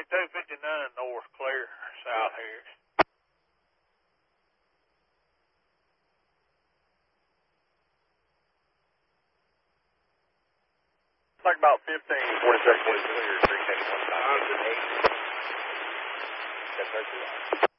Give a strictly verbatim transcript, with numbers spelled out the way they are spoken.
fifty-two fifty-nine north, clear, south here. It's like about fifteen. forty-seven, clear, three ten one. one hundred eight. That's thirty-one.